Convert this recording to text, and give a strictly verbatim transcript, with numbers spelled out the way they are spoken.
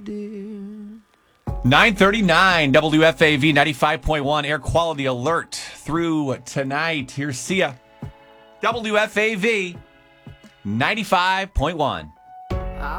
nine thirty-nine W F A V ninety-five point one air quality alert through tonight. Here's Sia. W F A V ninety-five point one.